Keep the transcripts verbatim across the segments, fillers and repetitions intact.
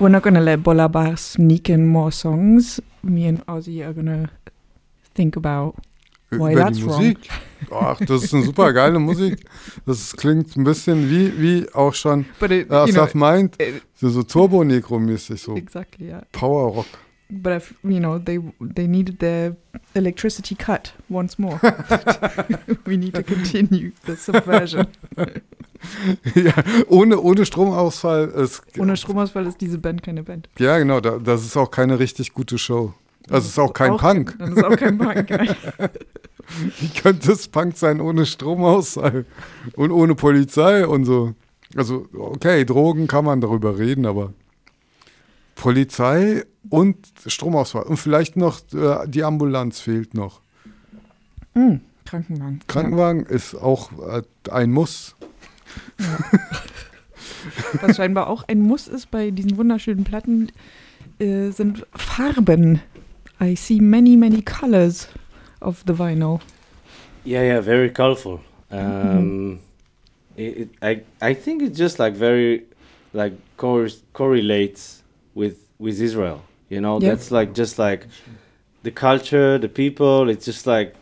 We're not going to let Bolabar sneak in more songs. Me and Ozzy are going to think about why Über that's die wrong. Musik. Ach, das ist eine super geile Musik. Das klingt ein bisschen wie, wie auch schon But it, äh, you know, Asaf meint, it- so, so Turbo-Negro-mäßig, so exactly, yeah. Power-Rock. But if, you know, they they needed their electricity cut once more. We need to continue the subversion. Ja, ohne, ohne Stromausfall ist. Ohne Stromausfall ist diese Band keine Band. Ja, genau, da, das ist auch keine richtig gute Show. Also es ist auch kein Punk. Das ist auch kein Punk. Wie könnte es Punk sein ohne Stromausfall und ohne Polizei und so? Also, okay, Drogen kann man darüber reden, aber Polizei und Stromausfall. Und vielleicht noch äh, die Ambulanz fehlt noch. Mm, Krankenwagen. Krankenwagen ja. ist auch äh, ein Muss. Ja. Was scheinbar auch ein Muss ist bei diesen wunderschönen Platten, äh, sind Farben. I see many, many colors of the vinyl. Yeah, yeah, very colorful. Um, mm-hmm. it, it, I, I think it just like very, like cor- correlates with with Israel. You know, yeah. that's like just like the culture, the people. It's just like,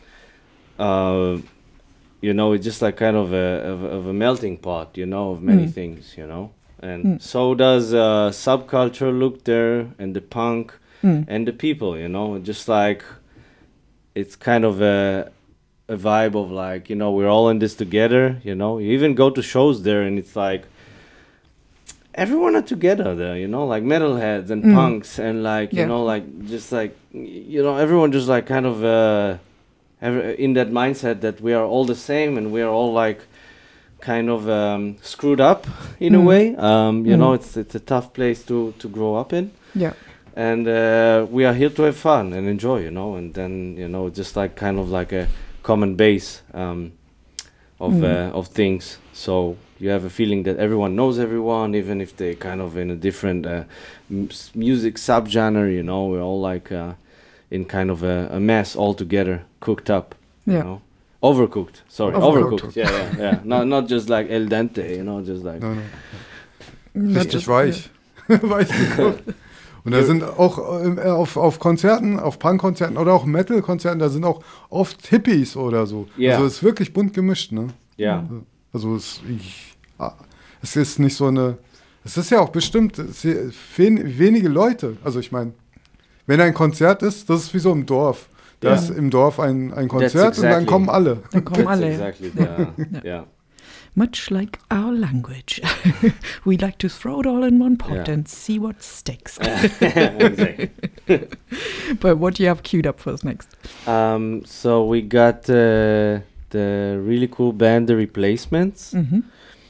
uh, you know, it's just like kind of a of, of a melting pot. You know, of many mm. things. You know, and mm. so does uh, subculture look there, and the punk. Mm. And the people, you know, just like it's kind of a a vibe of like, you know, we're all in this together, you know. You even go to shows there and it's like everyone are together there, you know, like metalheads and mm. punks and like, yeah. you know, like just like, you know, everyone just like kind of uh, in that mindset that we are all the same and we are all like kind of um, screwed up in mm. a way. Um, you mm. know, it's it's a tough place to, to grow up in. Yeah. And uh, we are here to have fun and enjoy, you know, and then, you know, just like kind of like a common base um, of mm. uh, of things. So you have a feeling that everyone knows everyone, even if they kind of in a different uh, m- music subgenre, you know, we're all like uh, in kind of a, a mess all together, cooked up, yeah. you know. Overcooked, sorry, overcooked, overcooked. yeah, yeah, yeah. not, not just like el dente, you know, just like... No, no. Richtig weich. Weich gekocht. Und da sind auch äh, auf, auf Konzerten, auf Punk-Konzerten oder auch Metal-Konzerten, da sind auch oft Hippies oder so. Yeah. Also es ist wirklich bunt gemischt, ne? Ja. Also es, ich, es ist nicht so eine, es ist ja auch bestimmt es wen, wenige Leute. Also ich meine, wenn ein Konzert ist, das ist wie so im Dorf. Da yeah. ist im Dorf ein, ein Konzert exactly. und dann kommen alle. Dann kommen alle. Exactly, yeah. yeah. Much like our language. We like to throw it all in one pot yeah. and see what sticks. Exactly. But what do you have queued up for us next? Um, so we got uh, the really cool band, The Replacements. Mm-hmm.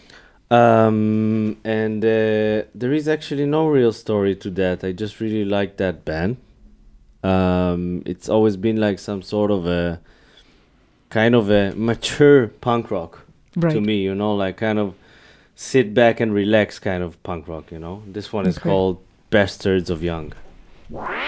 Um, and uh, there is actually no real story to that. I just really like that band. Um, it's always been like some sort of a kind of a mature punk rock. Right. To me, you know, like kind of sit back and relax kind of punk rock, you know. This one is okay. called Bastards of Young. Wow.